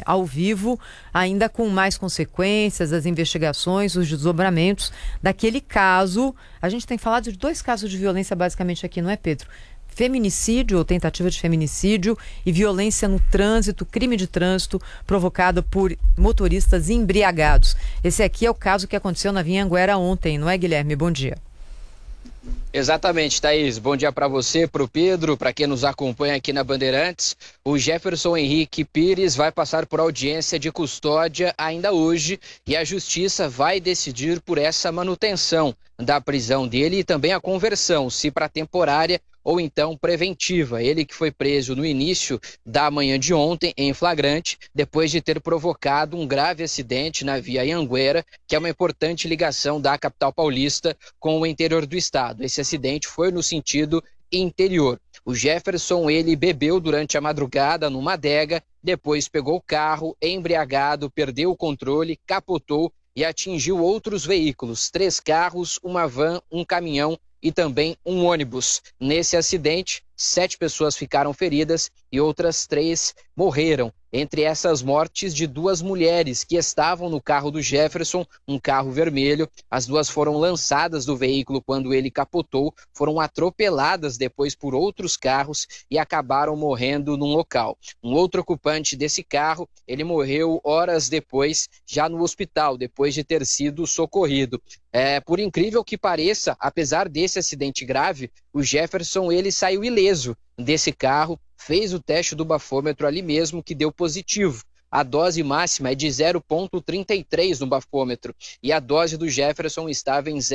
ao vivo, ainda com mais consequências, as investigações, os desdobramentos daquele caso. A gente tem falado de 2 casos de violência basicamente aqui, não é, Pedro? Feminicídio ou tentativa de feminicídio e violência no trânsito, crime de trânsito provocado por motoristas embriagados. Esse aqui é o caso que aconteceu na Anhanguera ontem, não é, Guilherme? Bom dia. Exatamente, Thaís. Bom dia para você, para o Pedro, para quem nos acompanha aqui na Bandeirantes. O Jefferson Henrique Pires vai passar por audiência de custódia ainda hoje e a Justiça vai decidir por essa manutenção da prisão dele e também a conversão, se para temporária ou então preventiva. Ele que foi preso no início da manhã de ontem em flagrante, depois de ter provocado um grave acidente na via Anhanguera, que é uma importante ligação da capital paulista com o interior do estado. Esse acidente foi no sentido interior. O Jefferson, ele bebeu durante a madrugada numa adega, depois pegou o carro, embriagado, perdeu o controle, capotou e atingiu outros veículos, 3 carros, uma van, um caminhão e também um ônibus. Nesse acidente, 7 pessoas ficaram feridas e outras 3 morreram. Entre essas mortes de 2 mulheres que estavam no carro do Jefferson, um carro vermelho. As 2 foram lançadas do veículo quando ele capotou, foram atropeladas depois por outros carros e acabaram morrendo num local. Um outro ocupante desse carro, ele morreu horas depois, já no hospital, depois de ter sido socorrido. Por incrível que pareça, apesar desse acidente grave, o Jefferson, ele saiu ileso desse carro, fez o teste do bafômetro ali mesmo, que deu positivo. A dose máxima é de 0,33 no bafômetro e a dose do Jefferson estava em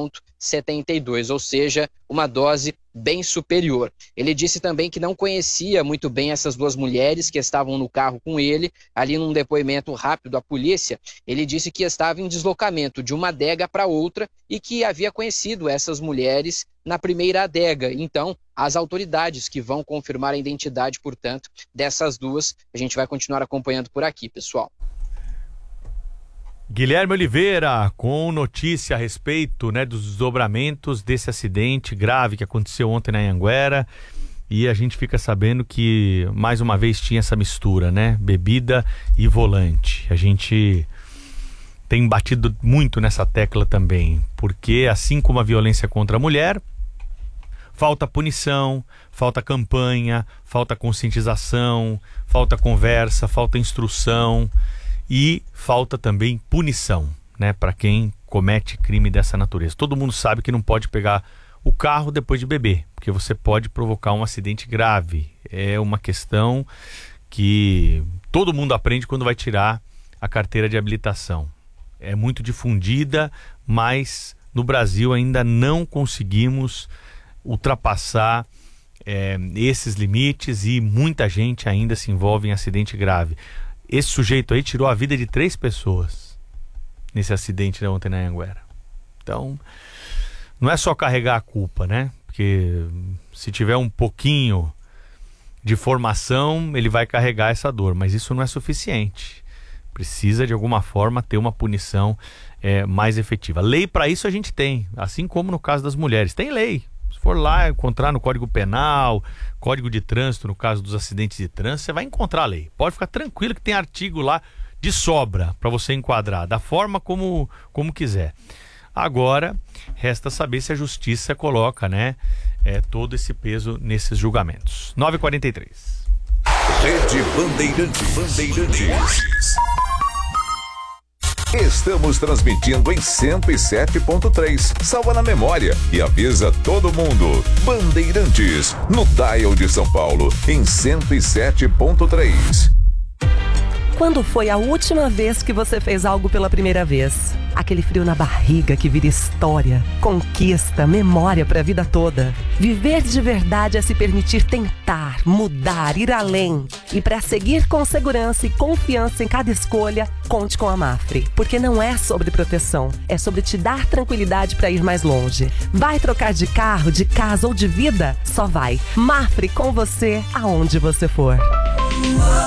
0,72, ou seja, uma dose bem superior. Ele disse também que não conhecia muito bem essas 2 mulheres que estavam no carro com ele. Ali num depoimento rápido à polícia, ele disse que estava em deslocamento de uma adega para outra e que havia conhecido essas mulheres na primeira adega. Então, as autoridades que vão confirmar a identidade, portanto, dessas 2, a gente vai continuar acompanhando por aqui, pessoal. Guilherme Oliveira, com notícia a respeito, dos desdobramentos desse acidente grave que aconteceu ontem na Anhanguera. E a gente fica sabendo que, mais uma vez, tinha essa mistura, bebida e volante. A gente tem batido muito nessa tecla também, porque assim como a violência contra a mulher, falta punição, falta campanha, falta conscientização, falta conversa, falta instrução e falta também punição, para quem comete crime dessa natureza. Todo mundo sabe que não pode pegar o carro depois de beber, porque você pode provocar um acidente grave. É uma questão que todo mundo aprende quando vai tirar a carteira de habilitação. É muito difundida, mas no Brasil ainda não conseguimos ultrapassar esses limites e muita gente ainda se envolve em acidente grave. Esse sujeito aí tirou a vida de 3 pessoas nesse acidente de ontem na Anhanguera. Então, não é só carregar a culpa, Porque se tiver um pouquinho de formação, ele vai carregar essa dor, mas isso não é suficiente. Precisa, de alguma forma, ter uma punição mais efetiva. Lei para isso a gente tem, assim como no caso das mulheres. Tem lei. Se for lá encontrar no Código Penal, Código de Trânsito, no caso dos acidentes de trânsito, você vai encontrar a lei. Pode ficar tranquilo que tem artigo lá de sobra para você enquadrar, da forma como quiser. Agora, resta saber se a Justiça coloca, todo esse peso nesses julgamentos. 9h43. Rede Bandeirantes. Estamos transmitindo em 107.3. Salva na memória e avisa todo mundo. Bandeirantes, no dial de São Paulo, em 107.3. Quando foi a última vez que você fez algo pela primeira vez? Aquele frio na barriga que vira história, conquista, memória para a vida toda. Viver de verdade é se permitir tentar, mudar, ir além. E para seguir com segurança e confiança em cada escolha, conte com a Mafre. Porque não é sobre proteção, é sobre te dar tranquilidade para ir mais longe. Vai trocar de carro, de casa ou de vida? Só vai. Mafre com você aonde você for.